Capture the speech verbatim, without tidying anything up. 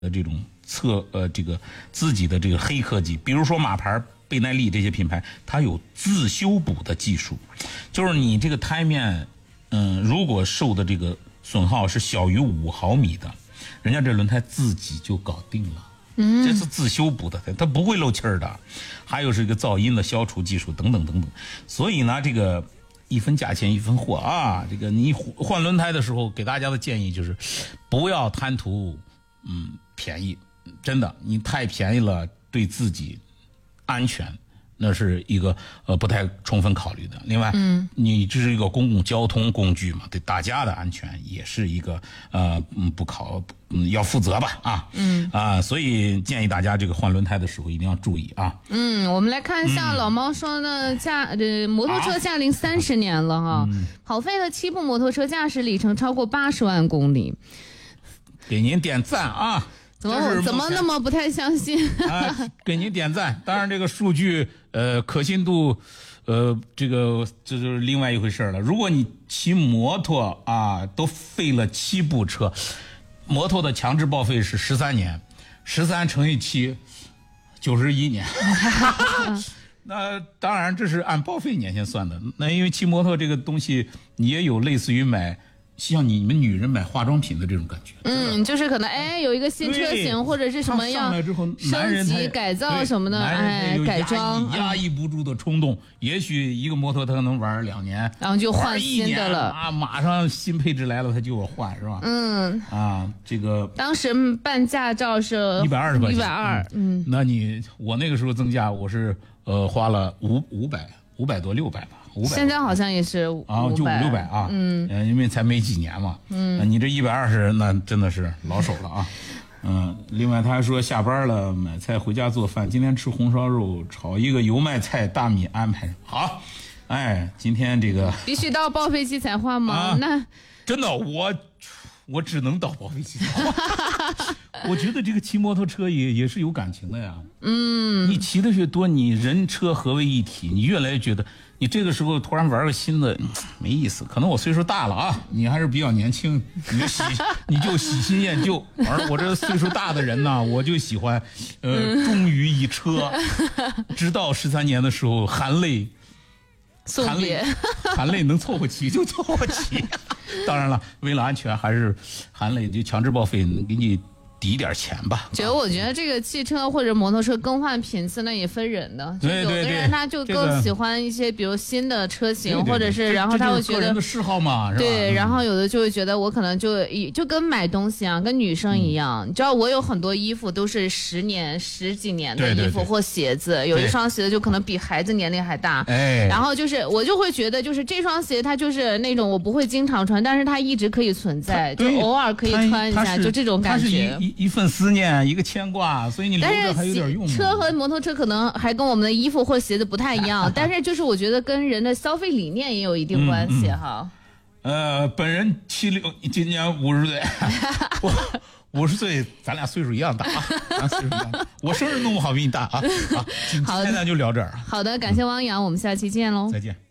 的这种测呃这个自己的这个黑科技，比如说马牌、倍耐力这些品牌，它有自修补的技术，就是你这个胎面，嗯，如果受的这个损耗是小于五毫米的，人家这轮胎自己就搞定了。嗯，这是自修补的，它不会漏气儿的。还有是一个噪音的消除技术等等等等。所以呢，这个一分价钱一分货啊，这个你换轮胎的时候，给大家的建议就是，不要贪图嗯便宜，真的，你太便宜了，对自己安全。那是一个呃不太充分考虑的。另外，嗯，你这是一个公共交通工具嘛，对大家的安全也是一个呃嗯不考嗯要负责吧啊嗯啊，所以建议大家这个换轮胎的时候一定要注意啊。 嗯，我们来看一下老猫说的驾呃摩托车驾龄三十年了哈，嗯、跑废的七部摩托车驾驶里程超过八十万公里， 给您点赞啊。 怎么怎么那么不太相信？ 啊，给您点赞。当然，这个数据呃可信度，呃，这个这就是另外一回事了。如果你骑摩托啊，都废了七部车，摩托的强制报废是十三年，十三乘以七，九十一年。那当然，这是按报废年限算的。那因为骑摩托这个东西，你也有类似于买。像你们女人买化妆品的这种感觉， 嗯，就是可能哎有一个新车型或者是什么样升级改造什么的，哎改装， 压抑不住的冲动，也许一个摩托他能玩两年， 然后就换新的了啊，马上新配置来了他就要换是吧？ 嗯啊，这个当时办驾照是一百二十块钱， 一百二，嗯， 那你我那个时候增驾我是呃花了五五百五百多六百吧。 现在好像也是啊，就五六百啊，嗯，因为才没几年嘛，嗯，你这一百二十那真的是老手了啊，嗯，另外他还说下班了买菜回家做饭，今天吃红烧肉炒一个油麦菜大米安排好，哎，今天这个必须到报废期才换吗？啊、那真的我我只能到报废期才换。我觉得这个骑摩托车也也是有感情的呀，嗯，你骑的越多，你人车合为一体，你越来越觉得。你这个时候突然玩个新的，没意思。可能我岁数大了啊，你还是比较年轻，你就喜你就喜新厌旧。而我这岁数大的人呢，我就喜欢，呃，忠于一车，直到十三年的时候，含泪， 含泪， 含泪能凑合骑就凑合骑。当然了，为了安全，还是含泪就强制报废，给你。抵点钱吧。 觉得我觉得这个汽车或者摩托车更换频次那也分人的，就有的人他就更喜欢一些比如新的车型，或者是然后他会觉得个人的嗜好嘛， 对，然后有的就会觉得我可能就就跟买东西啊，跟女生一样，你知道我有很多衣服都是十年十几年的衣服或鞋子，有一双鞋子就可能比孩子年龄还大，哎，然后就是我就会觉得就是这双鞋它就是那种我不会经常穿，但是它一直可以存在，就偶尔可以穿一下，就这种感觉。 一份思念，一个牵挂，所以你留着还有点用。 车和摩托车可能还跟我们的衣服或鞋子不太一样，但是就是我觉得跟人的消费理念也有一定关系哈。 嗯嗯、呃，本人七六，今年五十岁，我五十岁，咱俩岁数一样大啊，咱岁数一样大。我生日弄不好比你大啊。好，现在就聊这儿。 好的，感谢汪洋，我们下期见喽。 再见。